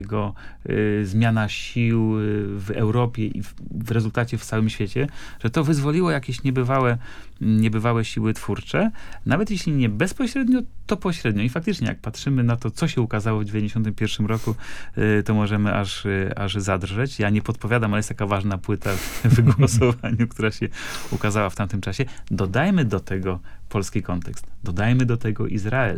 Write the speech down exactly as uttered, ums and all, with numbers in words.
jego y, zmiana sił w Europie i w, w rezultacie w całym świecie, że to wyzwoliło jakieś niebywałe, niebywałe siły twórcze, nawet jeśli nie bezpośrednio, to pośrednio. I faktycznie, jak patrzymy na to, co się ukazało w dziewięćdziesiątym pierwszym roku, y, to możemy aż, y, aż zadrżeć. Ja nie podpowiadam, ale jest taka ważna płyta w wygłosowaniu, która się ukazała w tamtym czasie. Dodajmy do tego polski kontekst. Dodajmy do tego Izrael.